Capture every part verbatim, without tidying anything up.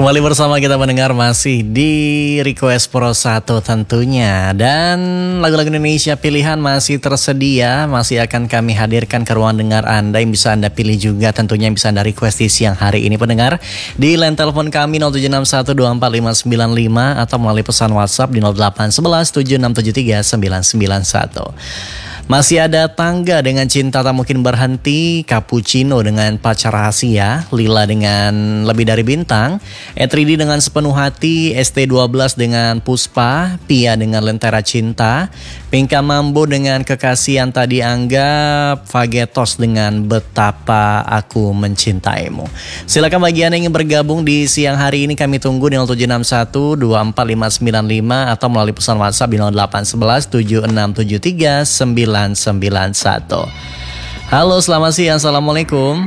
Kembali bersama kita mendengar masih di Request Pro satu tentunya. Dan lagu-lagu Indonesia pilihan masih tersedia. Masih akan kami hadirkan ke ruang dengar Anda yang bisa Anda pilih juga. Tentunya yang bisa Anda request di siang hari ini pendengar. Di line telepon kami nol tujuh enam satu dua empat lima sembilan lima atau melalui pesan WhatsApp di nol delapan satu satu tujuh enam tujuh tiga sembilan sembilan satu. Masih ada Tangga dengan Cinta Tak Mungkin Berhenti, Cappuccino dengan Pacar Rahasia, Lila dengan Lebih Dari Bintang, E tiga D dengan Sepenuh Hati, S T dua belas dengan Puspa, Pia dengan Lentera Cinta, Pinka Mambo dengan Kekasih Yang Tak Dianggap, Fagetos dengan Betapa Aku Mencintaimu. Silakan bagi Anda yang ingin bergabung di siang hari ini, kami tunggu di nol tujuh enam satu dua empat lima sembilan lima atau melalui pesan WhatsApp di nol delapan satu satu tujuh enam tujuh tiga sembilan sembilan satu. Halo, selamat siang. Assalamualaikum.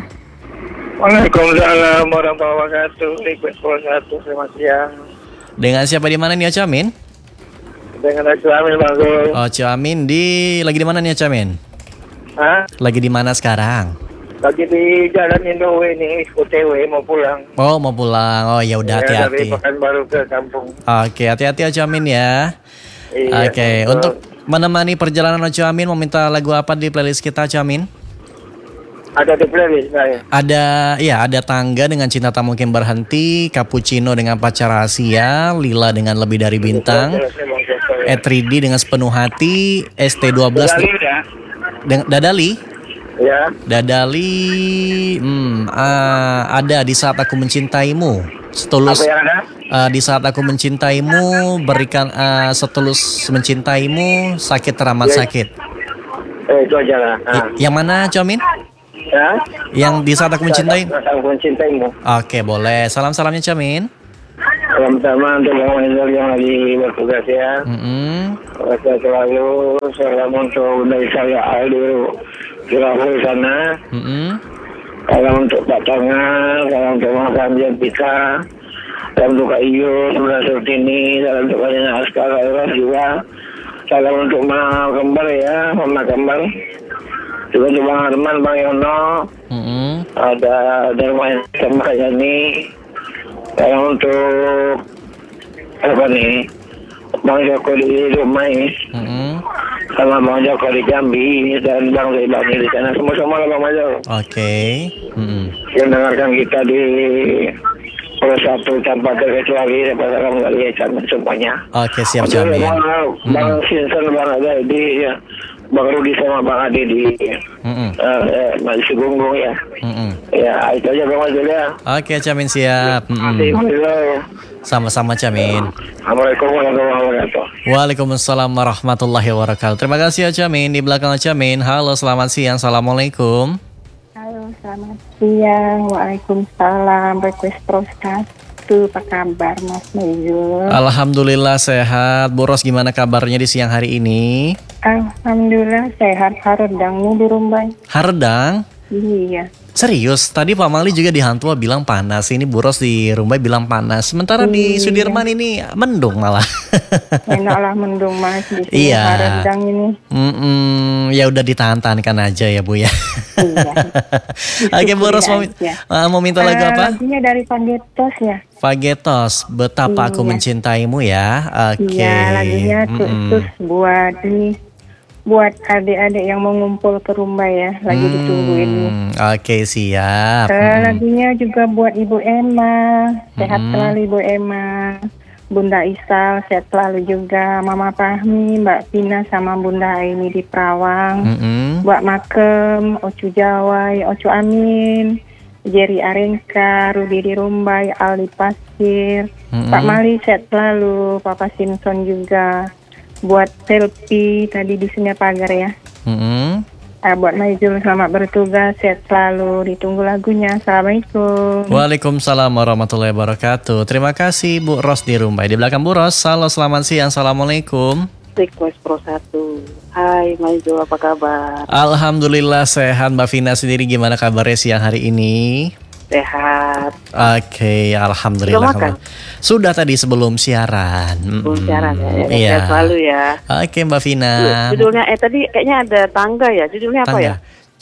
Waalaikumsalam warahmatullahi wabarakatuh. Request Pro satu, selamat siang. Dengan siapa di mana nih, Ocamin? Dengan Oco Amin, Bang Gul. Oco Amin di lagi di mana nih, Ocamin? Hah? Lagi di mana sekarang? Lagi di Jalan Indo ini, O T W mau pulang. Oh, mau pulang. Oh, ya udah, Ya, hati-hati. dari Pekanbaru ke kampung. Oke, hati-hati Ocamin ya. Iya, Oke, betul. untuk menemani perjalanan Oco Amin, mau minta lagu apa di playlist kita, Oco Amin? Ada di playlist saya. Ada, ya ada Tangga dengan Cinta Tak Mungkin Berhenti, Cappuccino dengan Pacar Rahasia, Lila dengan Lebih Dari Bintang, E tiga D dengan Sepenuh Hati, S T dua belas Dadali ya? dengan Dadali. Ya. Dadali, hmm, ah, ada Di Saat Aku Mencintaimu, setulus. Apa yang ada? Uh, di Saat Aku Mencintaimu, berikan uh, setulus mencintaimu, sakit teramat Ya. sakit. Eh, itu aja lah. Nah. Y- yang mana, Comin? Ya? Yang Di Saat Aku Mencintai? Saat Aku Mencintaimu. Oke, boleh. Salam-salamnya, Comin. Salam-salam untuk Bang Wendel yang lagi bertugas ya. Mm-mm. Sehat selalu. Salam untuk dari saya Aldo Sirahu sana. Mm-mm. Salam untuk Pak Tengah, salam untuk Mas Amjan Pika, salam untuk Kak Iyo, Sebelah Surtini, salam untuk Kak Askar Eros juga, salam untuk Mama Kembar ya, Mama Kembar, juga untuk Bang Arman, Bang Yono, Mm-mm. ada Darmain sama Kak Yani, salam untuk apa nih, Bang Joko di rumah ini, Mm-mm. sama Bang Joko di Jambi, dan Bang Bang di sana, semua-semua lah Bang Majo. Oke. Mm-mm. Yang dengarkan kita di Pro satu tanpa terkecuali, dapat salam kali ya semuanya. Oke, siap, Oke, Comin. Bang, Bang Sinsen, Bang Adi, ya. Bang Rudi sama Bang Adi di Mm-mm. uh, eh, Masih Gunggung ya. Mm-mm. Ya, itu aja Bang Majul ya. Oke, Comin, siap. Mm-mm. Alhamdulillah. Sama-sama, Comin. Assalamualaikum warahmatullahi wabarakatuh. Waalaikumsalam warahmatullahi wabarakatuh. Terima kasih, Ocamin. Di belakang Ocamin. Halo, selamat siang. Assalamualaikum. Halo, selamat siang. Waalaikumsalam. Request Pro satu, apa kabar Mas Mayul? Alhamdulillah sehat. Bu Ros, gimana kabarnya di siang hari ini? Alhamdulillah sehat. Haredang nih di Rumbai. Haredang? Iya. Serius, tadi Pak Mali juga di Hantua bilang panas. Ini Bu Ros di Rumbai bilang panas. Sementara di Iya. Sudirman ini mendung malah. Enaklah mendung Mas di sini. Iya. Haredang ini. Mm-mm, ya udah ditahan-tahankan aja ya Bu ya. Iya. Oke Bu Ros, mau, Aja. uh, mau minta lagu Eh, apa? Lagunya dari Fagetos ya. Fagetos, Betapa Aku Iya. Mencintaimu ya. Oke. Iya, lagunya Mm-mm. khusus buat ini, buat adik-adik yang mau ngumpul ke Rumbai ya. Lagi ditungguin nih. Hmm, Oke, siap. Eh, Mm-mm. lagunya juga buat Ibu Emma, sehat Mm-mm. selalu Ibu Emma, Bunda Isal sehat selalu juga, Mama Fahmi, Mbak Pina sama Bunda Aini di Perawang, Mm-mm. Mbak Makem, Ocu Jawai, Ocu Amin, Jerry Arenka, Rudi di Rumbai, Aldi Pasir, Mm-mm. Pak Mali sehat selalu, Papa Simpson juga, buat Selfie tadi di Sungai Pagar ya. Mm-mm. Ah, buat Maizul selamat bertugas, sehat selalu, ditunggu lagunya. Assalamualaikum. Waalaikumsalam warahmatullahi wabarakatuh. Terima kasih Bu Ros di Rumbai. Di belakang Bu Ros, halo selamat siang. Assalamualaikum. Request Pro satu. Hai Maizul, apa kabar? Alhamdulillah sehat. Mbak Vina sendiri gimana kabarnya siang hari ini? Sehat. Oke, alhamdulillah. Sudah makan? Sudah tadi sebelum siaran. Belum Mm-mm. siaran ya. Ya, Iya. sehat selalu ya. Oke Mbak Vina. Judulnya eh tadi kayaknya ada Tangga ya. Judulnya apa Tangga. ya?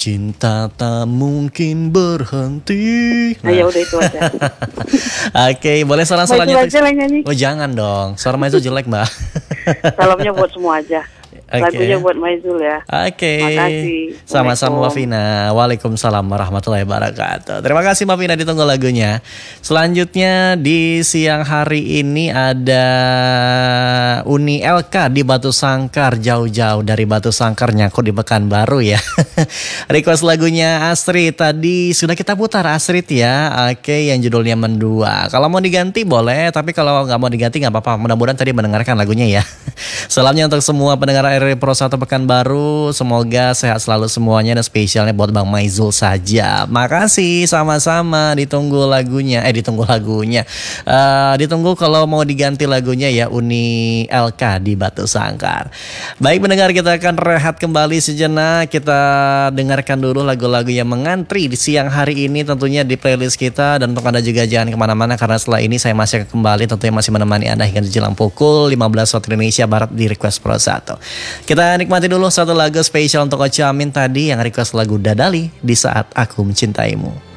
Cinta tak mungkin berhenti. Nah, ya udah itu aja. Oke, boleh saran-sarannya? Maizul aja lah nyanyi. Oh jangan dong, suara Maizul jelek mbak. Salamnya buat semua aja. Oke. Lagunya buat Maizul ya. Oke. Makasih. Sama-sama Mbak Vina. Waalaikumsalam warahmatullahi wabarakatuh. Terima kasih Mbak Vina, ditunggu lagunya. Selanjutnya di siang hari ini ada Uni L K di Batu Sangkar, jauh-jauh dari Batu Sangkar nyangkut di Pekanbaru ya. Request lagunya Astrid tadi sudah kita putar Astrid ya. Oke, yang judulnya Mendua. Kalau mau diganti boleh, tapi kalau nggak mau diganti nggak apa-apa. Mudah-mudahan tadi mendengarkan lagunya ya. Salamnya untuk semua pendengar R R I Pro satu Pekanbaru, semoga sehat selalu semuanya dan spesialnya buat Bang Maizul saja. Makasih, sama-sama. Ditunggu lagunya, eh ditunggu lagunya. Uh, ditunggu kalau mau diganti lagunya ya Uni L K di Batu Sangkar. Baik pendengar, kita akan rehat kembali sejenak. Kita dengarkan dulu lagu-lagu yang mengantri di siang hari ini tentunya di playlist kita. Dan untuk Anda juga jangan kemana-mana karena setelah ini saya masih akan kembali tentunya masih menemani Anda hingga jelang pukul lima belas waktu Indonesia Barat di Request Pro satu. Kita nikmati dulu satu lagu spesial untuk Ocha Amin tadi yang request lagu Dadali di Saat Aku Mencintaimu.